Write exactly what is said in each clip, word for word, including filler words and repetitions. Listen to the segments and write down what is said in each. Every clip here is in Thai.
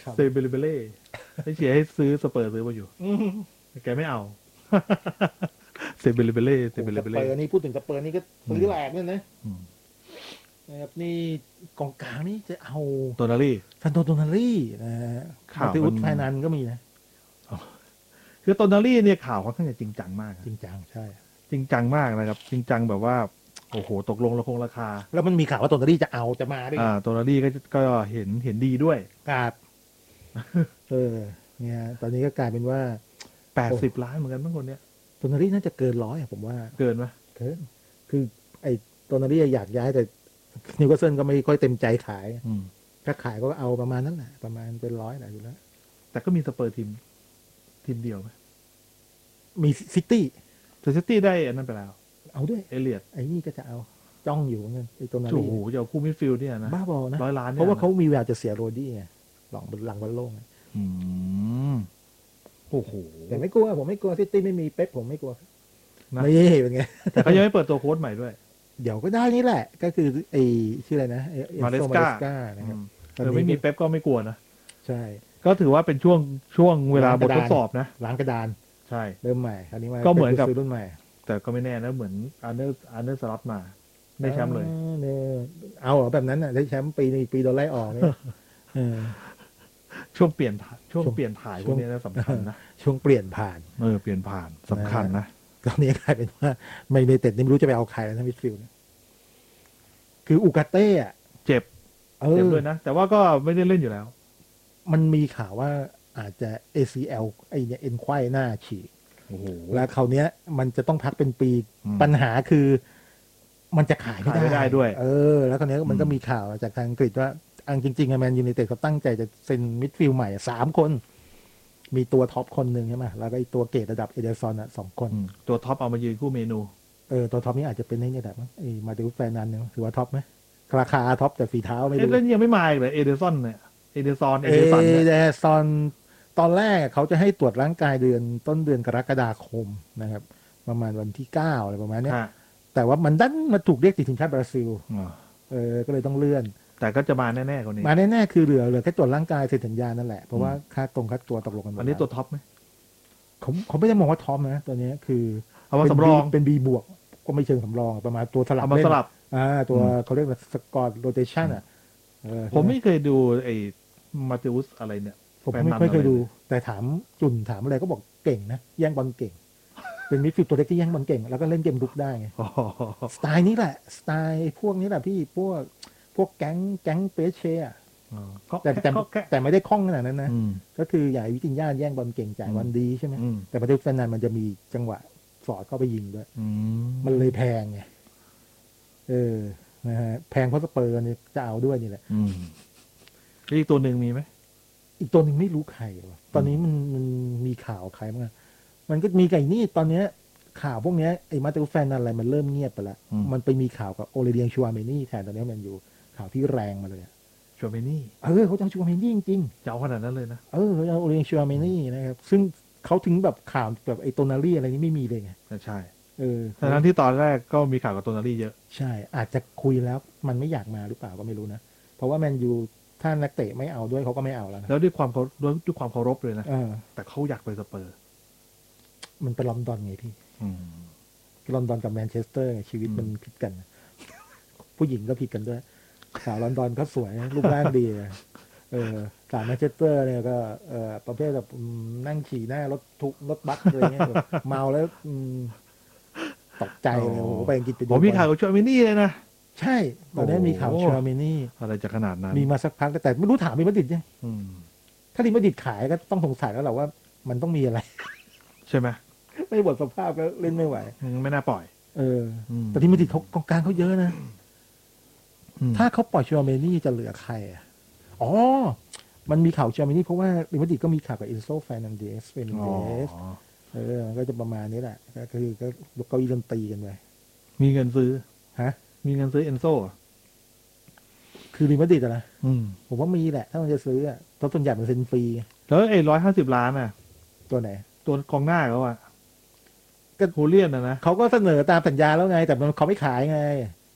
เซเบเลเบเล่ให้เชียร์ให้ซื้อสเปอร์ซื้อมาอยู่แกไม่เอาเซเบเลเบเล่เซเบเลสเบเปอเล่ร์นี่พูดถึงสเปอร์นี่ก็ซื้อแหลกเนี่ยนะนะครับนี่กองกลางนี่จะเอาโตนารี่ซันโตโตนารี่นะฮะข่าวติมัอุนสไฟนันก็มีนะคือโตนารี่เนี่ยข่าวค่อนข้างจะจริงจังมากจริงจังใช่จริงจังมากนะครับ จริงจังแบบว่าโอ้โหตกลงราคงราคาแล้วมันมีข่าวว่าโตนารี่จะเอาจะมาด้วยอ่าโตนารี่ก็ก็เห็นเห็นดีด้วยกาดเออเนี่ยตอนนี้ก็กลายเป็นว่าแปดสิบล้านเหมือนกันบางคนเนี้ยโตนารี่น่าจะเกินร้อยอะผมว่าเกินไหมเกินคือไอ้โตนารี่อยากย้ายแต่นิวคาสเซิลก็ไม่ค่อยเต็มใจขายอืมถ้าขายก็เอาประมาณนั้นแหละประมาณเป็นร้อยแหละอยู่แล้วแต่ก็มีสเปอร์ทีมทีมเดียวไหมมีซิตี้แต่ซิตี้ได้อันนั้นไปแล้วเอาด้วยเอเลียดไอ้นี่ก็จะเอาจ้องอยู่เหมือนกันไอ้โตนาโอ้รี่โหจะเอาคู่มิดฟิลด์เนี่ยนะบ้าบอนะร้อยล้านนี่ยเพราะว่าเขามีแววจะเสียโรดี้ไงหลังหลังบอลโลกไงอืมโอ้โหแต่ไม่กลัวผมไม่กลัวซิตี้ไม่มีเป๊ปผมไม่กลัวนะนี่เป็นไงแต่เขายังไม่เปิดตัวโค้ชใหม่ด้วยเดี๋ยวก็ได้นี่แหละ ก็คือไอ้ชื่ออะไรนะไอ้เอ็นโซ Maresca มาเรสกานะครับเออไม่มีเป๊ปก็ไม่กลัวนะใช่ก็ถือว่าเป็นช่วงช่วงเวลาบททดสอบนะล้างกระดานใช่เริ่มใหม่คราวนี้มาก็เหมือนกับซื้อรุ่นใหม่แต่ก็ไม่แน่นะ เหมือนอาร์เนอร์อาร์เนอร์สล็อตมา ได้แชมป์เลยออเนี่ยเอาเหรอแบบนั้นน่ะได้แชมป์ปีหนึงปีโดนไล่ออกเนี่ยเออช่วงเปลี่ยนถ่ายช่วงช่วงเปลี่ยนถ่ายพช่ววกงนี้นะสำคัญนะช่วงเปลี่ยนผ่านเออเปลี่ยนผ่านสำคัญนะตอนนี้กลายเป็นว่าไม่เนเต็ดนี่ไม่รู้จะไปเอาใครแล้วนะมิดฟิลด์เนี่ยคืออูกาเต้อะเจ็บเอเจ็บอด้วยนะ แต่ว่าก็ไม่ได้เล่นอยู่แล้วมันมีข่าวว่าอาจจะ เอ ซี แอล ไอเนี่ยเอ็นไขว้หน้าฉีกโอ้โหแล้วคราวเนี้ยมันจะต้องพักเป็นปีอืมปัญหาคือมันจะขายไม่ขายไม่ได้ด้วยเออ แล้วคราวเนี้ยมันก็มีข่าวจากทางอังกฤษว่าอังจริงๆแมนยูไนเต็ดเขาตั้งใจจะเซ็นมิดฟิลด์ใหม่สามคน มีตัวท็อปคนหนึ่งใช่ไหมแล้วก็ไอตัวเกรดระดับเอเดอร์ซอนอ่ะสองคนอืมตัวท็อปเอามายืนคู่เมนูเออตัวท็อปนี่อาจจะเป็นไอ้นี่แหละมั้งไอมาติอุสแฟร์นันเนี่ยถือว่าท็อปไหมราคาท็อปแต่ฝีเท้าไม่เอ๊ะรู้แล้วยังไม่มาอีกเลยเอเดอร์ซอนเนี่ยเอเดอร์ซอนเอเอเดอร์สันเดเนี่ยอร์ซอนตอนแรกเขาจะให้ตรวจร่างกายเดือนต้นเดือนกรกฎาคมนะครับ ประมาณวันที่เก้าอะไรประมาณเนี้ยฮะแต่ว่ามันดันมาถูกเรียกติดทีมชาติบราซิลอ๋อเออก็เลยต้องเลื่อนแต่ก็จะมาแน่ๆคนนี้มาแน่ๆคือเหลือเหลือแค่ตรวจร่างกายเซ็นสัญญานั่นแหละ เพราะว่าค่าตรงค่าตัวตกลงกันหมดอันนี้แล้วตัวท็อปไหมเขาเขาไม่ได้มองว่าท็อปนะตัวเนี้ยคือเอามาสำรองเป็นบีบวกก็ไม่เชิงสำรองประมาณตัวสลับเอามาเล่นสลับอ่าตัวอืมเขาเรียกว่าสกอร์โรเตชันอ่ะเออผมไม่เคยดูไอ้มาติอุสอะไรเนี่ยผมไม่แฟนมันค่อยเคยอะไรดู แต่ถามจุนถามอะไรก็บอกเก่งนะแย่งบอลเก่ง เป็นมิดฟิลด์ตัวเล็กที่แย่งบอลเก่งแล้วก็เล่นเกมรุกได้ไงอ๋อสไตล์นี้แหละสไตล์พวกนี้แหละพี่พวกพวกแก๊งแก๊งเปเช่อะอ๋อก็แต่แต่ก็แค่แต่ไม่ได้คล่องขนาดนั้นนะอืมก็คือใหญ่วิติญญาณแย่งบอลเก่งจ่ายอืมบอลดีใช่ไหมอืมแต่ประเทศแฟนนันมันจะมีจังหวะสอดเข้าไปยิงด้วยอืมมันเลยแพงไงเออนะฮะแพงเพราะสเปอร์เนี่ยจะเอาด้วยนี่แหละอืมแล้วอีกตัวหนึ่งมีไหมอีกตัวหนึ่งไม่รู้ใครวะตอนนี้มันมันมีข่าวใครบ้างอะมันก็มีไก่นี่ตอนเนี้ยข่าวพวกเนี้ยไอ้มาเตลแฟนนันอะไรมันเริ่มเงียบไปแล้วมันไปมีข่าวกับโอเลเดียงชัวเมนี่แทนตอนนี้มันอยู่ข่าวที่แรงมาเลยอะชัวเมนี่เออเขาจะเอาชัวเมนี่จริงๆเจ้าขนาดนั้นเลยนะเออเขาจะเอาโอเลียงชัวเมนี่นะครับ ซึ่งเขาถึงแบบข่าวแบบไอ้โตนารี่อะไรนี่ไม่มีเลยไงใช่เออทั้งที่ตอนแรกก็มีข่าวกับโตนารี่เยอะใช่ อาจจะคุยแล้วมันไม่อยากมาหรือเปล่าก็ไม่รู้นะ เพราะว่าแมนยูถ้านักเตะไม่เอาด้วยเขาก็ไม่เอาแล้วนะแล้วด้วยความเขาด้วยด้วยความเคารพเลยนะเออแต่เขาอยากไปสเปอร์มันเป็นลอนดอนไงพี่อืมลอนดอนกับแมนเชสเตอร์ไงชีวิตมันผิดกัน ผู้หญิงก็ผิดกันด้วยสาวลอนดอนก็สวยรูปร่างดีเออสาวแมนเชสเตอร์เนี่ยก็เออประเภทแบบอืมนั่งขี่หน้ารถทุกรถบัสอะไรเงี้ยแบบเมาแล้วอืมตกใจเลยโอ้โหไปอังกฤษไปดูผมมีข่าวบอลกับชัวเมนี่เลยนะใช่ ตอนนี้มีข่าวโอ้ชาเมนี่อะไรจะขนาดนั้นมีมาสักพักแต่ไม่รู้ถามมีมาดริดยังอืมถ้าทีมาดริดขายก็ต้องสงสัยแล้วแหละว่ามันต้องมีอะไรใช่ไหมไม่หมดสภาพก็เล่นไม่ไหวอืมไม่น่าปล่อยเอออืมแต่ทีมาดริดเขากองกลางเขาเยอะนะอืมถ้าเขาปล่อยชาเมนี่จะเหลือใครอ่ะอ๋อ มันมีข่าวชาเมนี่เพราะว่าทีมาดริดก็มีข่าวกับอินโซแฟนันเดสเฟนอ๋เดอสเออมันก็จะประมาณนี้แหละก็คือก็เก้าอี้ดนตรีกันไปมีเงินซื้อฮะมีเงินซื้อเอนโซอ่ะคือทีมาดริดอะนะอืมผมว่ามีแหละ ถ้ามันจะซื้ออ่ะเพราะส่วนใหญ่มันเซ็นฟรีแล้วไอ้ร้อยห้าสิบล้านอ่ะตัวไหนตัวกองหน้าเขาอ่ะก็โฮเลียนนะนะเขาก็เสนอตามสัญญาแล้วไง แต่มันเขาไม่ขายไง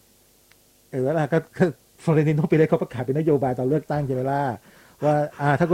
เออแล้วล่ะก็ก็ฟลอเรนติโนเปเรสเขาประกาศเป็นนโยบายตอนเลือกตั้งใช่ไหมล่ะว่าอ่าถ้า